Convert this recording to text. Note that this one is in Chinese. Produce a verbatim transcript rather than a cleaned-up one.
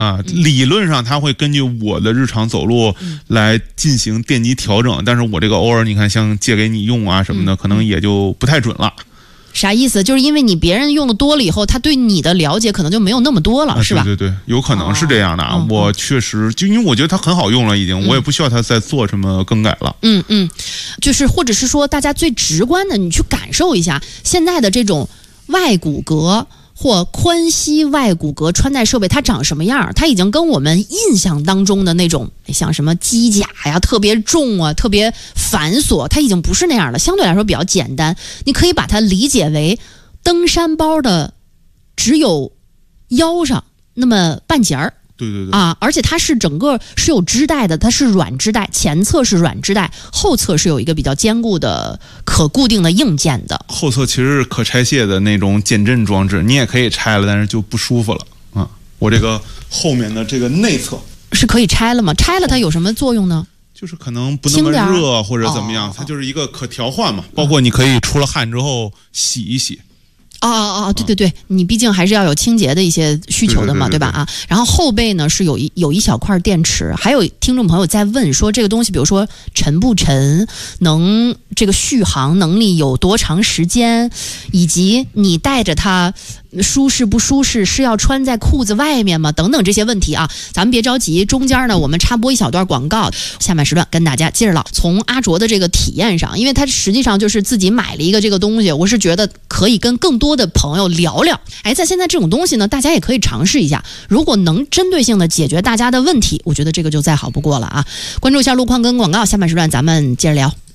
啊，理论上它会根据我的日常走路来进行电极调整，但是我这个偶尔你看像借给你用啊什么的，可能也就不太准了。 啥意思？就是因为你别人用的多了以后，他对你的了解可能就没有那么多了， 啊、 是吧？ 对对对，有可能是这样的啊。哦、我确实就因为我觉得它很好用了，已经、嗯，我也不需要它再做什么更改了。 嗯嗯，就是或者是说，大家最直观的，你去感受一下现在的这种外骨骼或髋膝外骨骼穿戴设备，它长什么样？它已经跟我们印象当中的那种像什么机甲呀，特别重啊，特别繁琐，它已经不是那样了，相对来说比较简单。你可以把它理解为登山包的只有腰上那么半截儿。 对对对啊，而且它是整个是有织带的，它是软织带，前侧是软织带，后侧是有一个比较坚固的可固定的硬件的。 后侧其实是可拆卸的那种减震装置，你也可以拆了，但是就不舒服了啊。我这个后面的这个内侧是可以拆了吗？拆了它有什么作用呢？ 就是可能不那么热或者怎么样，哦、它就是一个可调换嘛，包括你可以出了汗之后洗一洗。 哦哦哦，对对对，你毕竟还是要有清洁的一些需求的嘛， 对, 对, 对, 对, 对吧？啊，然后后背呢是有一有一小块电池，还有听众朋友在问说这个东西，比如说沉不沉，能这个续航能力有多长时间，以及你带着它舒适不舒适，是要穿在裤子外面吗？等等这些问题啊，咱们别着急，中间呢我们插播一小段广告，下半时段跟大家接着唠。从阿卓的这个体验上，因为他实际上就是自己买了一个这个东西，我是觉得可以跟更多的朋友聊聊。哎，在现在这种东西呢，大家也可以尝试一下，如果能针对性的解决大家的问题，我觉得这个就再好不过了啊！关注一下路况跟广告，下半时段咱们接着聊。